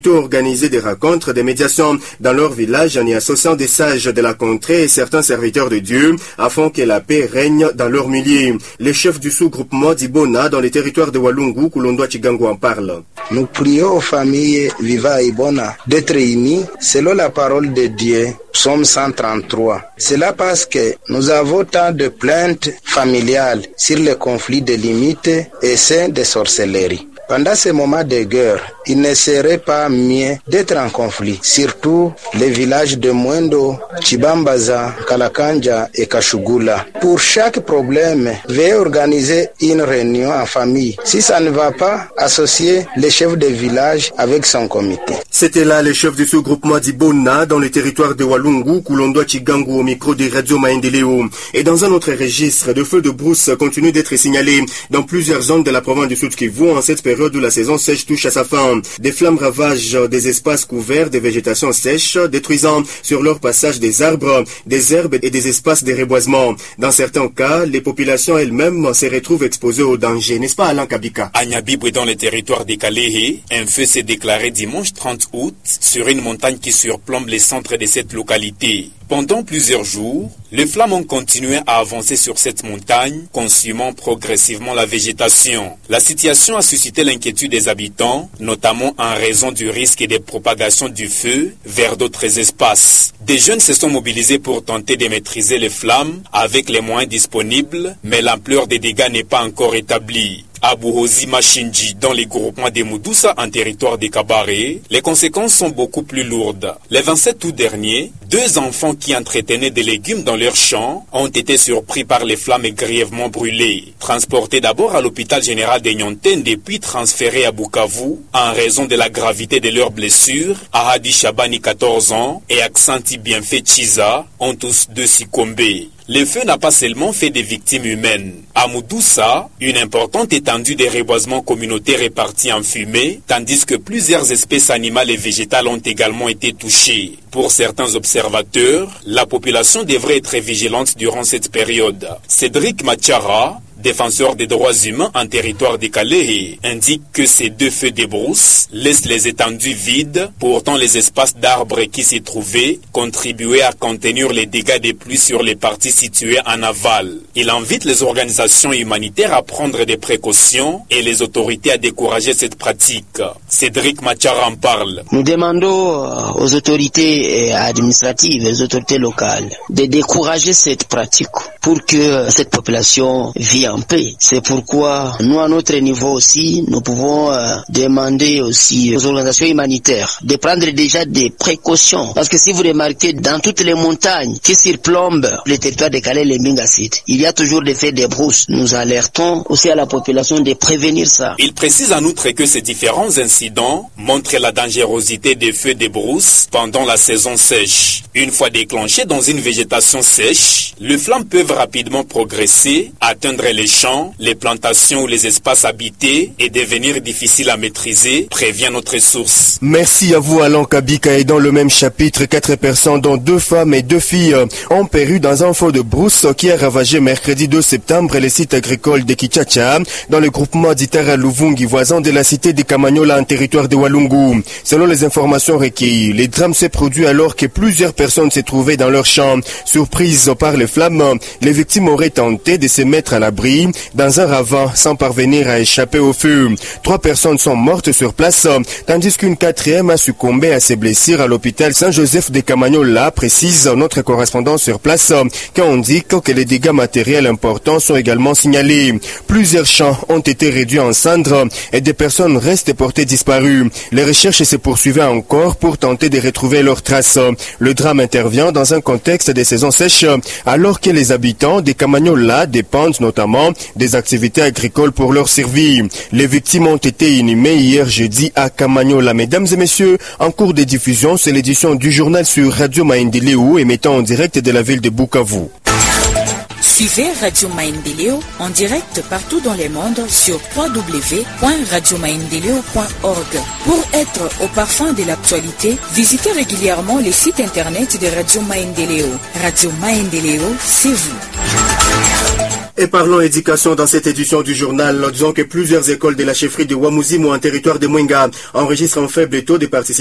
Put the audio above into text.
organiser des rencontres, des médiations dans leur village en y associant des sages de la contrée et certains serviteurs de Dieu afin que la paix règne dans leur milieu. Les chefs du sous-groupement d'Ibona dans les territoires de Walungu, Kulondwa Chigango en parle. Nous prions aux familles vivant à Ibona d'être unies selon la parole de Dieu, psaume 133. C'est là parce que nous avons tant de plaintes familiales sur les conflits de limites et ceux de sorcellerie. Pendant ces moments de guerre, il ne serait pas mieux d'être en conflit, surtout les villages de Mwendo, Chibambaza, Kalakanja et Kashugula. Pour chaque problème, veuillez organiser une réunion en famille. Si ça ne va pas, associer les chefs de village avec son comité. C'était là les chefs du sous-groupement d'Ibona dans les territoires de Walungu, Kulondwa Chigango au micro de Radio Maendeleo. Et dans un autre registre, de feux de brousse continuent d'être signalés dans plusieurs zones de la province du Sud-Kivu en cette période où la saison sèche touche à sa fin. Des flammes ravagent des espaces couverts de végétation sèche, détruisant sur leur passage des arbres, des herbes et des espaces de reboisement. Dans certains cas, les populations elles-mêmes se retrouvent exposées au danger, n'est-ce pas Alain Kabika? À Nyabibwe, dans le territoire de Kalehe, un feu s'est déclaré dimanche 30 août sur une montagne qui surplombe les centres de cette localité. Pendant plusieurs jours, les flammes ont continué à avancer sur cette montagne, consumant progressivement la végétation. La situation a suscité l'inquiétude des habitants, notamment en raison du risque de propagation du feu vers d'autres espaces. Des jeunes se sont mobilisés pour tenter de maîtriser les flammes avec les moyens disponibles, mais l'ampleur des dégâts n'est pas encore établie. À Buhozi Machinji, dans les groupements de Moudoussa en territoire de Kabaré, les conséquences sont beaucoup plus lourdes. Le 27 août dernier, 2 enfants qui entretenaient des légumes dans leurs champs ont été surpris par les flammes et grièvement brûlés. Transportés d'abord à l'hôpital général de Nyonten, puis transférés à Bukavu en raison de la gravité de leurs blessures, Ahadi Shabani 14 ans et Aksanti Bienfait Chiza ont tous 2 succombé. Le feu n'a pas seulement fait des victimes humaines. À Moudoussa, une importante étendue de reboisements communautaires répartis en fumée, tandis que plusieurs espèces animales et végétales ont également été touchées. Pour certains observateurs, la population devrait être vigilante durant cette période. Cédric Machara, défenseur des droits humains en territoire de Kalehe, indique que ces 2 feux de brousse laissent les étendues vides. Pourtant, les espaces d'arbres qui s'y trouvaient contribuaient à contenir les dégâts des pluies sur les parties situées en aval. Il invite les organisations humanitaires à prendre des précautions et les autorités à décourager cette pratique. Cédric Machara en parle. Nous demandons aux autorités administratives, aux autorités locales, de décourager cette pratique pour que cette population vive en paix. C'est pourquoi nous, à notre niveau aussi, nous pouvons demander aussi aux organisations humanitaires de prendre déjà des précautions. Parce que si vous remarquez, dans toutes les montagnes qui surplombent le territoire de Calais, les Mingasit, il y a toujours des feux de brousse. Nous alertons aussi à la population de prévenir ça. Il précise en outre que ces différents incidents montrent la dangerosité des feux de brousse pendant la saison sèche. Une fois déclenchés dans une végétation sèche, les flammes peuvent rapidement progresser, atteindre les champs, les plantations ou les espaces habités et devenir difficiles à maîtriser, prévient notre source. Merci à vous Alain Kabika. Et dans le même chapitre, 4 personnes dont 2 femmes et 2 filles ont péri dans un feu de brousse qui a ravagé mercredi 2 septembre les sites agricoles de Kichacha dans le groupement d'Itara Luvungi voisin de la cité de Kamanyola en territoire de Walungu. Selon les informations recueillies, les drames s'est produit alors que plusieurs personnes se trouvaient dans leur champ. Surprises par les flammes, les victimes auraient tenté de se mettre à l'abri dans un ravin sans parvenir à échapper au feu. 3 personnes sont mortes sur place, tandis qu'une 4e a succombé à ses blessures à l'hôpital Saint-Joseph de Kamanyola, précise notre correspondant sur place, qui indique que les dégâts matériels importants sont également signalés. Plusieurs champs ont été réduits en cendres et des personnes restent portées disparues. Les recherches se poursuivaient encore pour tenter de retrouver leurs traces. Le drame intervient dans un contexte de saison sèche, alors que les habitants de Kamanyola dépendent notamment des activités agricoles pour leur survie. Les victimes ont été inhumées hier jeudi à Kamanyola. Mesdames et messieurs, en cours de diffusion, c'est l'édition du journal sur Radio Maendeleo émettant en direct de la ville de Bukavu. Suivez Radio Maendeleo en direct partout dans le monde sur www.radiomaendeleo.org. Pour être au parfum de l'actualité, visitez régulièrement le site internet de Radio Maendeleo. Radio Maendeleo, c'est vous. Et parlons éducation dans cette édition du journal. Disons que plusieurs écoles de la chefferie de Ouamouzimou en territoire de Mwenga enregistrent un faible taux de participation